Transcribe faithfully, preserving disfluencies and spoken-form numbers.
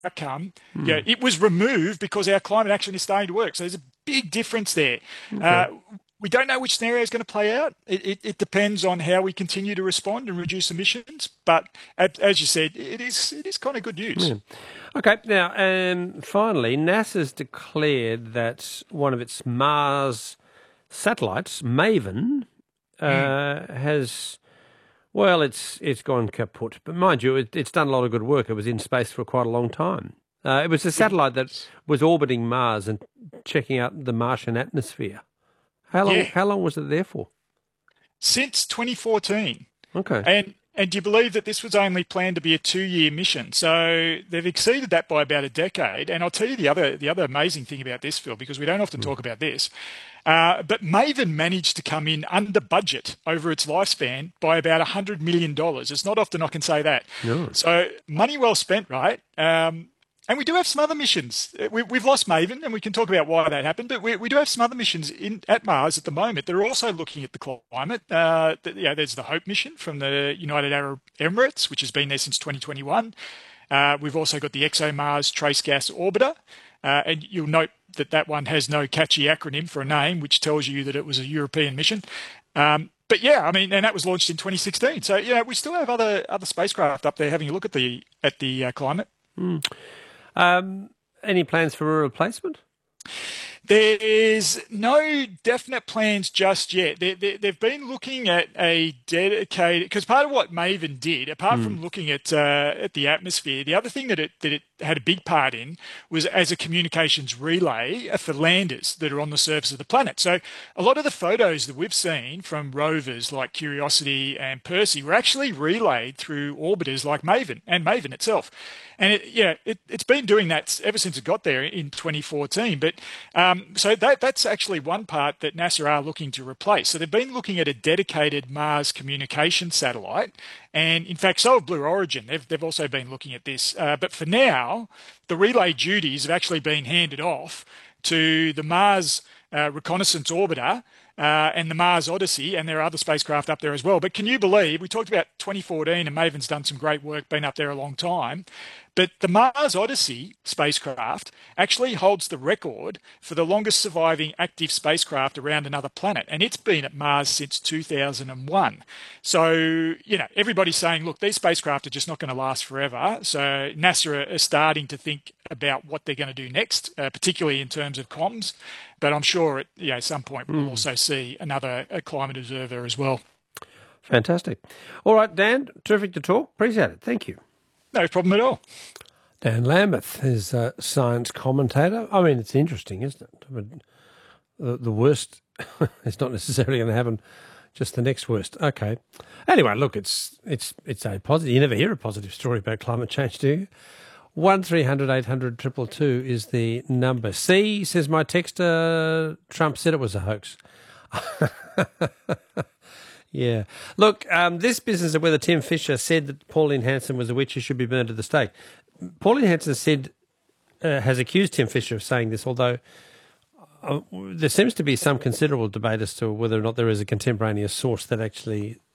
outcome, yeah, it was removed because our climate action is starting to work. So there's a big difference there. Okay. Uh, we don't know which scenario is going to play out. It, it, it depends on how we continue to respond and reduce emissions. But as you said, it is it is kind of good news. Yeah. Okay. Now, um, finally, NASA's declared that one of its Mars satellites, MAVEN, uh, mm. has, well, it's it's gone kaput. But mind you, it, it's done a lot of good work. It was in space for quite a long time. Uh, it was a satellite that was orbiting Mars and checking out the Martian atmosphere. How long? Yeah. How long was it there for? Since twenty fourteen. Okay. And and do you believe that this was only planned to be a two-year mission? So they've exceeded that by about a decade. And I'll tell you the other the other amazing thing about this, Phil, because we don't often mm. talk about this. Uh, but MAVEN managed to come in under budget over its lifespan by about one hundred million dollars. It's not often I can say that. No. So money well spent, right? Um, And we do have some other missions. We, we've lost MAVEN, and we can talk about why that happened, but we, we do have some other missions in, at Mars at the moment that are also looking at the climate. Uh, the, you know, there's the HOPE mission from the United Arab Emirates, which has been there since twenty twenty-one. Uh, we've also got the ExoMars Trace Gas Orbiter, uh, and you'll note that that one has no catchy acronym for a name, which tells you that it was a European mission. Um, But yeah, I mean, and that was launched in twenty sixteen. So yeah, we still have other other spacecraft up there having a look at the at the uh, climate. Mm. Um, any plans for a replacement? There's no definite plans just yet. They, they, they've been looking at a dedicated, because part of what MAVEN did, apart mm. from looking at uh, at the atmosphere, the other thing that it that it had a big part in was as a communications relay for landers that are on the surface of the planet. So a lot of the photos that we've seen from rovers like Curiosity and Percy were actually relayed through orbiters like MAVEN and MAVEN itself. And it, yeah, it, it's been doing that ever since it got there in twenty fourteen. But um, so that that's actually one part that NASA are looking to replace. So they've been looking at a dedicated Mars communication satellite. And in fact, so have Blue Origin. They've, they've also been looking at this. Uh, but for now, the relay duties have actually been handed off to the Mars uh, Reconnaissance Orbiter uh, and the Mars Odyssey, and there are other spacecraft up there as well. But can you believe, we talked about twenty fourteen, and MAVEN's done some great work, been up there a long time, but the Mars Odyssey spacecraft actually holds the record for the longest surviving active spacecraft around another planet, and it's been at Mars since two thousand one. So, you know, everybody's saying, look, these spacecraft are just not going to last forever. So NASA are starting to think about what they're going to do next, uh, particularly in terms of comms. But I'm sure at you know, some point we'll mm. also see another a climate observer as well. Fantastic. All right, Dan, terrific to talk. Appreciate it. Thank you. No problem at all. Dan Lambeth is a science commentator. I mean, it's interesting, isn't it? I mean, the, the worst is not necessarily going to happen, just the next worst. Okay. Anyway, look, it's it's it's a positive. You never hear a positive story about climate change, do you? One three hundred eight hundred two two two is the number. C says my texter, Trump said it was a hoax. Yeah. Look, um, this business of whether Tim Fischer said that Pauline Hanson was a witch who should be burned at the stake. Pauline Hanson said, uh, has accused Tim Fischer of saying this, although uh, there seems to be some considerable debate as to whether or not there is a contemporaneous source that actually